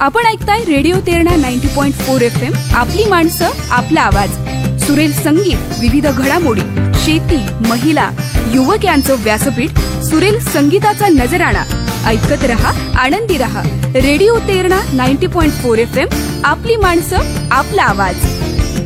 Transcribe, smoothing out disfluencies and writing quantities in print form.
आपण ऐकताय radio Terna 90.4 FM. आपली माणसं, आपला आवाज. सुरेल संगीत, विविध घडामोडी, शेती, महिला, युवक यांचं व्यासपीठ. सुरेल संगीताचा नजराणा. ऐकत रहा, आनंदी रहा. Radio Terna 90.4 FM. आपली माणसं, आपला आवाज.